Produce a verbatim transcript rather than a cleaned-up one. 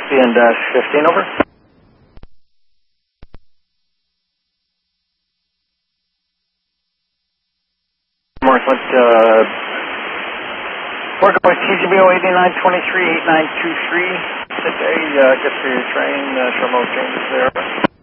and dash fifteen, over. Northwest, uh, we're going T G B O eighty-nine twenty-three, eight nine two three today. Uh, get to your train, uh, terminal changes there.